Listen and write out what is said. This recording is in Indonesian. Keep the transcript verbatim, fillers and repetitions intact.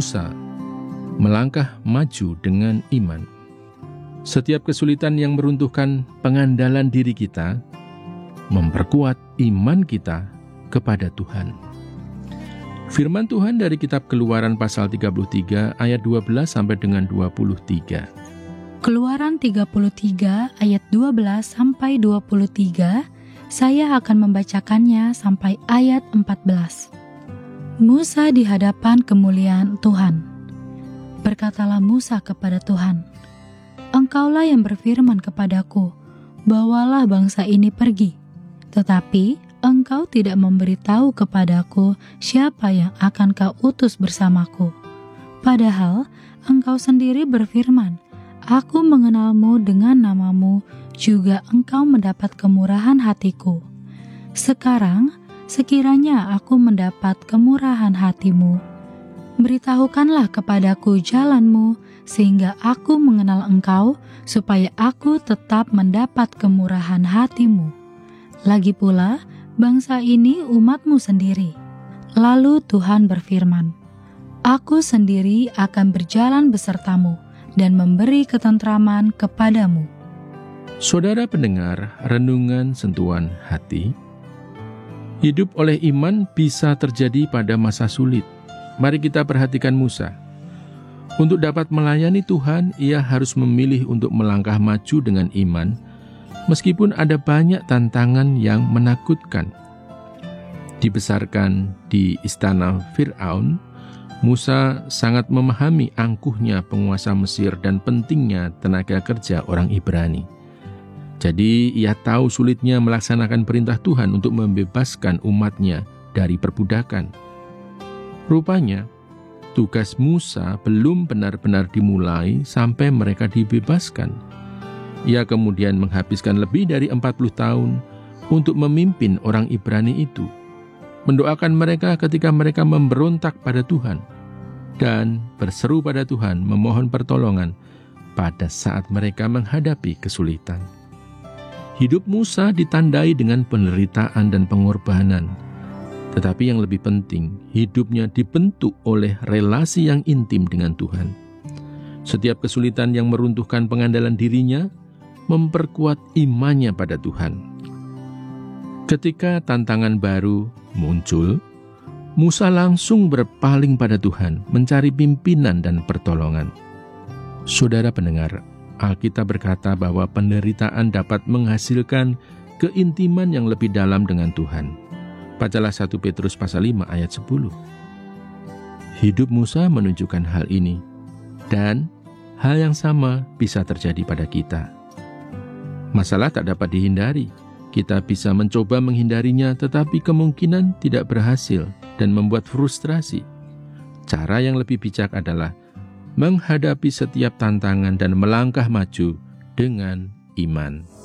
Musa melangkah maju dengan iman. Setiap kesulitan yang meruntuhkan pengandalan diri kita memperkuat iman kita kepada Tuhan. Firman Tuhan dari kitab Keluaran pasal tiga puluh tiga ayat dua belas sampai dengan dua puluh tiga. Keluaran tiga puluh tiga ayat dua belas sampai dua puluh tiga, saya akan membacakannya sampai ayat empat belas. Musa di hadapan kemuliaan Tuhan. Berkatalah Musa kepada Tuhan, "Engkaulah yang berfirman kepadaku, bawalah bangsa ini pergi. Tetapi engkau tidak memberitahu kepadaku siapa yang akan kau utus bersamaku. Padahal engkau sendiri berfirman, aku mengenalmu dengan namamu, juga engkau mendapat kemurahan hatiku. Sekarang, sekiranya aku mendapat kemurahan hatimu, beritahukanlah kepadaku jalanmu, sehingga aku mengenal engkau, supaya aku tetap mendapat kemurahan hatimu. Lagi pula, bangsa ini umatmu sendiri." Lalu Tuhan berfirman, "Aku sendiri akan berjalan besertamu dan memberi ketentraman kepadamu." Saudara pendengar renungan sentuhan hati, hidup oleh iman bisa terjadi pada masa sulit. Mari kita perhatikan Musa. Untuk dapat melayani Tuhan, ia harus memilih untuk melangkah maju dengan iman, meskipun ada banyak tantangan yang menakutkan. Dibesarkan di istana Fir'aun, Musa sangat memahami angkuhnya penguasa Mesir dan pentingnya tenaga kerja orang Ibrani. Jadi ia tahu sulitnya melaksanakan perintah Tuhan untuk membebaskan umatnya dari perbudakan. Rupanya, tugas Musa belum benar-benar dimulai sampai mereka dibebaskan. Ia kemudian menghabiskan lebih dari empat puluh tahun untuk memimpin orang Ibrani itu, mendoakan mereka ketika mereka memberontak pada Tuhan, dan berseru pada Tuhan memohon pertolongan pada saat mereka menghadapi kesulitan. Hidup Musa ditandai dengan penderitaan dan pengorbanan, tetapi yang lebih penting, hidupnya dibentuk oleh relasi yang intim dengan Tuhan. Setiap kesulitan yang meruntuhkan pengandalan dirinya memperkuat imannya pada Tuhan. Ketika tantangan baru muncul, Musa langsung berpaling pada Tuhan, mencari pimpinan dan pertolongan. Saudara pendengar, Alkitab berkata bahwa penderitaan dapat menghasilkan keintiman yang lebih dalam dengan Tuhan. Bacalah satu Petrus pasal lima ayat sepuluh. Hidup Musa menunjukkan hal ini, dan hal yang sama bisa terjadi pada kita. Masalah tak dapat dihindari. Kita bisa mencoba menghindarinya, tetapi kemungkinan tidak berhasil dan membuat frustrasi. Cara yang lebih bijak adalah menghadapi setiap tantangan dan melangkah maju dengan iman.